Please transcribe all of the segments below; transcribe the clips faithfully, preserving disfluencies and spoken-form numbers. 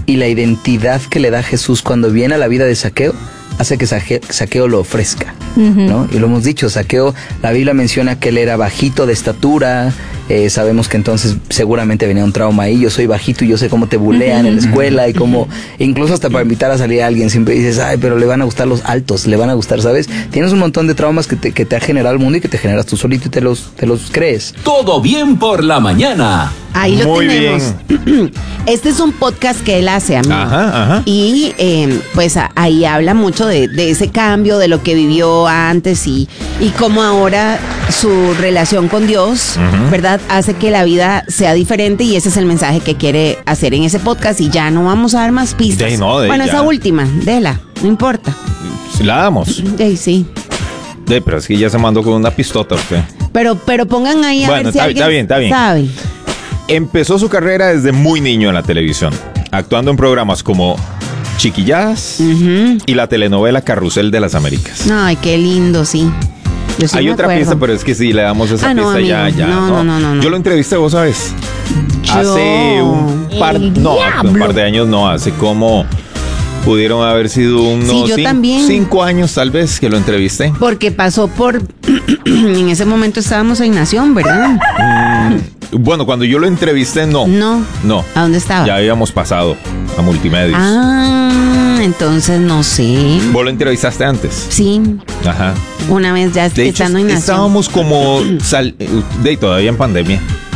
y la identidad que le da Jesús cuando viene a la vida de Zaqueo hace que Zaqueo lo ofrezca, uh-huh. ¿no? Y lo hemos dicho, Zaqueo, la Biblia menciona que él era bajito de estatura, eh, sabemos que entonces seguramente venía un trauma ahí, yo soy bajito y yo sé cómo te bulean uh-huh. en la escuela y cómo, incluso hasta para invitar a salir a alguien, siempre dices, ay, pero le van a gustar los altos, le van a gustar, ¿sabes? Tienes un montón de traumas que te, que te ha generado el mundo y que te generas tú solito y te los, te los crees. Todo bien por la mañana. Ahí lo Muy tenemos. bien. Este es un podcast que él hace, amigo. Ajá, ajá. Y eh, pues a, ahí habla mucho de, de ese cambio, de lo que vivió antes y, y cómo ahora su relación con Dios, uh-huh. ¿verdad? Hace que la vida sea diferente y ese es el mensaje que quiere hacer en ese podcast y ya no vamos a dar más pistas. De, no, de bueno, ya. Esa última, déla, no importa. Si la damos. De, sí. De, pero es que ya se mandó con una pistota usted. Pero, pero pongan ahí a bueno, ver si está, alguien está bien, está bien. sabe. Empezó su carrera desde muy niño en la televisión, actuando en programas como Chiquilladas uh-huh. y la telenovela Carrusel de las Américas. Ay, qué lindo, sí. Yo sí Hay me otra acuerdo. pista, pero es que si le damos esa ah, no, pista amigo. ya, ya. No, no, no, no, no. Yo lo entrevisté, vos sabes. Yo... Hace un par, El no, diablo. un par de años, no, hace como pudieron haber sido unos Sí, yo cinco, también. cinco años tal vez que lo entrevisté. Porque pasó por... en ese momento estábamos en Nación, ¿verdad? Mm, bueno, cuando yo lo entrevisté, no. No. No. ¿A dónde estaba? Ya habíamos pasado a Multimedios. Ah, entonces no sé. ¿Vos lo entrevistaste antes? Sí, Ajá. una vez ya De hecho, estando en Nación. estábamos como sal, de todavía en pandemia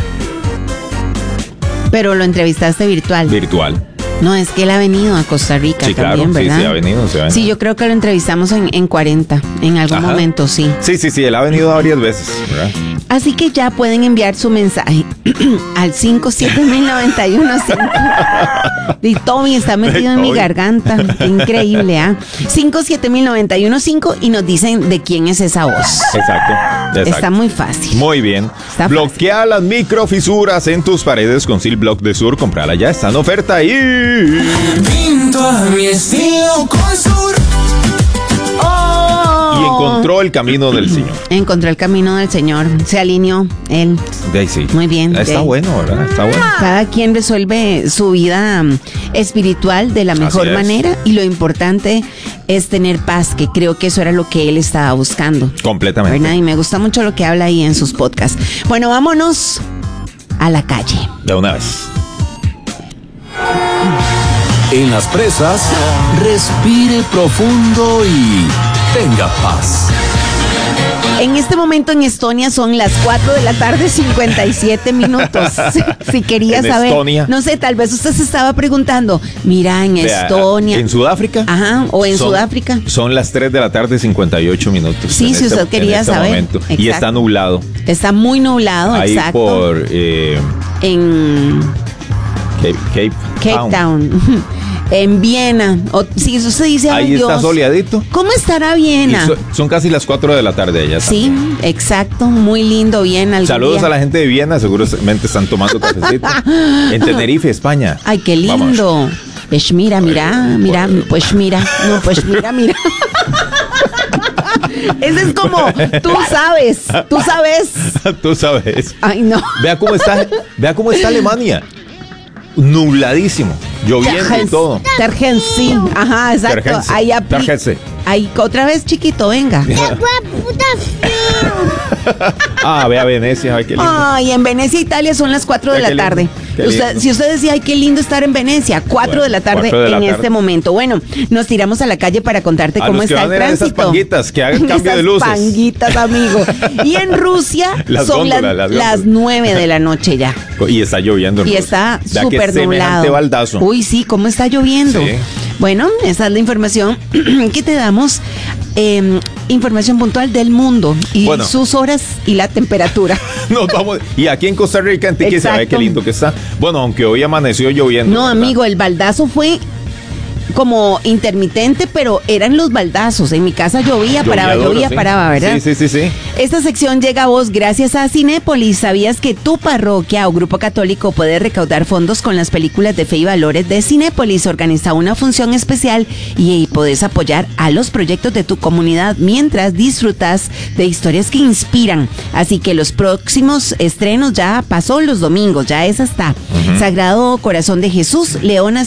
Pero lo entrevistaste virtual. virtual. No, es que él ha venido a Costa Rica Sí, también, claro, ¿verdad? sí, sí ha venido, sí ha venido. Sí, yo creo que lo entrevistamos en, en cuarenta, en algún Ajá. momento, sí. Sí, sí, sí, él ha venido varias veces, ¿verdad? Así que ya pueden enviar su mensaje al cinco siete mil noventa y uno cinco. Y Tommy está metido en mi Tommy. garganta. Qué increíble, ¿ah? cinco siete mil noventa y uno cinco y nos dicen de quién es esa voz. Exacto, exacto. Está muy fácil. Muy bien. Está Bloquea las microfisuras en tus paredes con Sil Block de Sur. Comprala ya, está en oferta y... Pinto a mi estilo con Sur. ¡Oh! Y encontró el camino del Señor. Encontró el camino del Señor. Se alineó él. Daisy. Muy bien, Está Jay. bueno, ¿verdad? Está bueno. Cada quien resuelve su vida um, espiritual de la mejor Así es. manera y lo importante es tener paz, que creo que eso era lo que él estaba buscando. Completamente. ¿Verdad? Y me gusta mucho lo que habla ahí en sus podcasts. Bueno, vámonos a la calle. De una vez. En las presas, respire profundo y tenga paz. En este momento en Estonia son las cuatro de la tarde, cincuenta y siete minutos. Si, si quería En saber. Estonia. No sé, tal vez usted se estaba preguntando, mira, en Vea, Estonia. ¿En Sudáfrica? Ajá, o en Son- Sudáfrica. Son las tres de la tarde, cincuenta y ocho minutos. Sí, en si este- usted quería en este saber. momento. Y Exacto. está nublado. Está muy nublado, Ahí exacto. por eh, En Cape, Cape, Cape Town. En Viena. O, si usted dice, ay, Ahí está Dios, soleadito. ¿cómo estará Y Viena? so- son casi las cuatro de la tarde allá. Sí, también. exacto, muy lindo Viena. algún Saludos día. a la gente de Viena, seguramente están tomando cafecito. En Tenerife, España. Ay, qué Vámonos. lindo. Pues mira, mira, mira, pues mira, no, pues mira, mira. Ese es como, tú sabes, tú sabes. Tú sabes. Ay, no. Vea cómo está, vea cómo está Alemania. Nubladísimo, lloviendo y todo. Tergen, sí, ajá, exacto. Tergense, Ahí apli- tergense. Ahí, otra vez, chiquito, venga. Ah, vea Venecia, ay, qué lindo. Ay, en Venecia, Italia son las cuatro de Ay, la qué lindo, tarde. qué Usted- lindo. si usted decía, ay, qué lindo estar en Venecia, cuatro Bueno, de la tarde cuatro de la en tarde. este momento. Bueno, nos tiramos a la calle para contarte A cómo los que está el van a ir a esas tránsito. panguitas, que hagan cambio de Esas luces. panguitas, amigo. Y en Rusia Las son góndolas, las, las las góndolas. nueve de la noche ya. Y está lloviendo. en Y Rusia. está Vea qué súper semejante nublado. baldazo. Uy, sí, ¿cómo está lloviendo? Sí. Bueno, esa es la información que te damos. eh, información puntual del mundo y Bueno. sus horas y la temperatura. Nos vamos. Y aquí en Costa Rica, en Tiqui, se ve Exacto. qué lindo que está. Bueno, aunque hoy amaneció lloviendo. No, ¿verdad? amigo, el baldazo fue como intermitente, pero eran los baldazos. En mi casa llovía, paraba, duro, llovía, sí. paraba, ¿verdad? Sí, sí, sí, sí. Esta sección llega a vos gracias a Cinépolis. ¿Sabías que tu parroquia o grupo católico puede recaudar fondos con las películas de fe y valores de Cinépolis? Organiza una función especial y, y podés apoyar a los proyectos de tu comunidad mientras disfrutas de historias que inspiran. Así que los próximos estrenos ya pasó los domingos, ya esa está. Sagrado Corazón de Jesús, Leonas